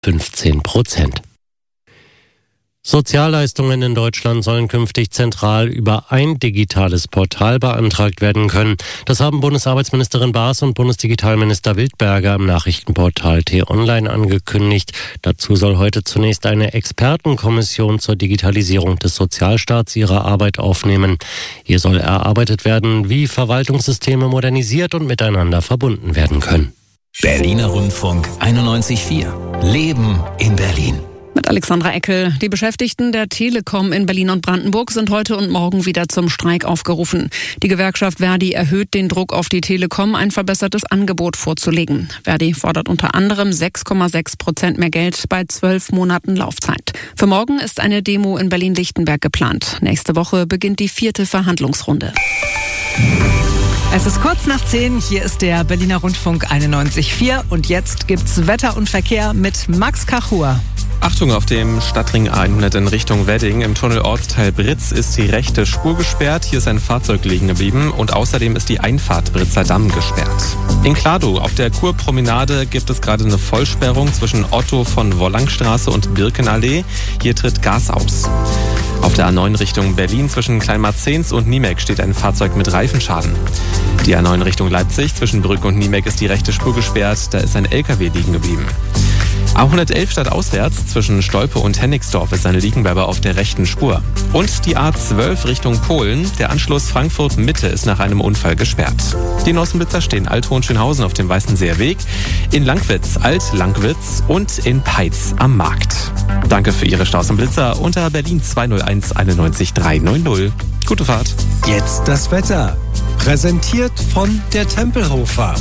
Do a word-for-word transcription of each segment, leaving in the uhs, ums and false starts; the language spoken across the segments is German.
fünfzehn Prozent. Sozialleistungen in Deutschland sollen künftig zentral über ein digitales Portal beantragt werden können. Das haben Bundesarbeitsministerin Baas und Bundesdigitalminister Wildberger im Nachrichtenportal T-Online angekündigt. Dazu soll heute zunächst eine Expertenkommission zur Digitalisierung des Sozialstaats ihre Arbeit aufnehmen. Hier soll erarbeitet werden, wie Verwaltungssysteme modernisiert und miteinander verbunden werden können. Berliner Rundfunk einundneunzig Komma vier. Leben in Berlin. Mit Alexandra Eckel. Die Beschäftigten der Telekom in Berlin und Brandenburg sind heute und morgen wieder zum Streik aufgerufen. Die Gewerkschaft Verdi erhöht den Druck auf die Telekom, ein verbessertes Angebot vorzulegen. Verdi fordert unter anderem sechs Komma sechs Prozent mehr Geld bei zwölf Monaten Laufzeit. Für morgen ist eine Demo in Berlin-Lichtenberg geplant. Nächste Woche beginnt die vierte Verhandlungsrunde. Es ist kurz nach zehn, hier ist der Berliner Rundfunk einundneunzig Komma vier und jetzt gibt's Wetter und Verkehr mit Max Kachur. Achtung, auf dem Stadtring hundert in Richtung Wedding. Im Tunnel Ortsteil Britz ist die rechte Spur gesperrt. Hier ist ein Fahrzeug liegen geblieben und außerdem ist die Einfahrt Britzer Damm gesperrt. In Kladow auf der Kurpromenade gibt es gerade eine Vollsperrung zwischen Otto von Wollangstraße und Birkenallee. Hier tritt Gas aus. Auf der A neun Richtung Berlin zwischen Kleinmarzens und Niemek steht ein Fahrzeug mit Reifenschaden. Die A neun Richtung Leipzig zwischen Brück und Niemek ist die rechte Spur gesperrt. Da ist ein L K W liegen geblieben. A hundertelf stadtauswärts zwischen Stolpe und Hennigsdorf ist ein Liegenbleiber auf der rechten Spur. Und die A zwölf Richtung Polen. Der Anschluss Frankfurt-Mitte ist nach einem Unfall gesperrt. Die Nossenblitzer stehen Althohenschönhausen auf dem Weißenseer Weg, in Langwitz, Alt-Langwitz und in Peitz am Markt. Danke für Ihre Staus und Blitzer unter Berlin zwei null eins einundneunzig drei neun null. Gute Fahrt. Jetzt das Wetter. Präsentiert von der Tempelhofer.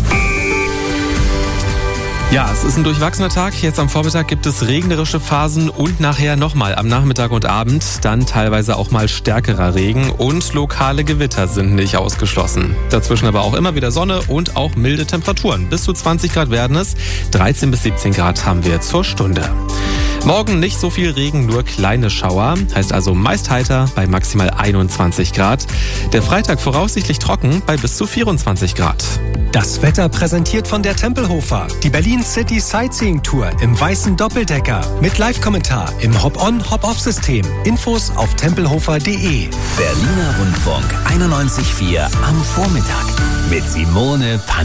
Ja, es ist ein durchwachsener Tag. Jetzt am Vormittag gibt es regnerische Phasen und nachher nochmal am Nachmittag und Abend dann teilweise auch mal stärkerer Regen und lokale Gewitter sind nicht ausgeschlossen. Dazwischen aber auch immer wieder Sonne und auch milde Temperaturen. Bis zu zwanzig Grad werden es, dreizehn bis siebzehn Grad haben wir zur Stunde. Morgen nicht so viel Regen, nur kleine Schauer, heißt also meist heiter bei maximal einundzwanzig Grad. Der Freitag voraussichtlich trocken bei bis zu vierundzwanzig Grad. Das Wetter präsentiert von der Tempelhofer. Die Berlin City Sightseeing Tour im weißen Doppeldecker. Mit Live-Kommentar im Hop-on, Hop-off-System. Infos auf tempelhofer punkt de. Berliner Rundfunk einundneunzig Komma vier am Vormittag mit Simone Pan.